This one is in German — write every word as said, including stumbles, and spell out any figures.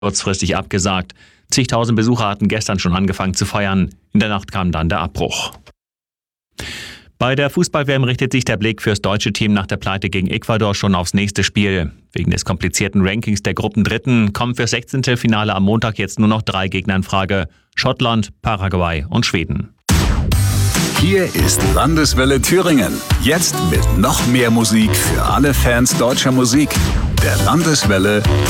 kurzfristig abgesagt. Zigtausend Besucher hatten gestern schon angefangen zu feiern. In der Nacht kam dann der Abbruch. Bei der Fußball-W M richtet sich der Blick fürs deutsche Team nach der Pleite gegen Ecuador schon aufs nächste Spiel. Wegen des komplizierten Rankings der Gruppendritten kommen fürs Sechzehntelfinale am Montag jetzt nur noch drei Gegner in Frage: Schottland, Paraguay und Schweden. Hier ist Landeswelle Thüringen. Jetzt mit noch mehr Musik für alle Fans deutscher Musik. Der Landeswelle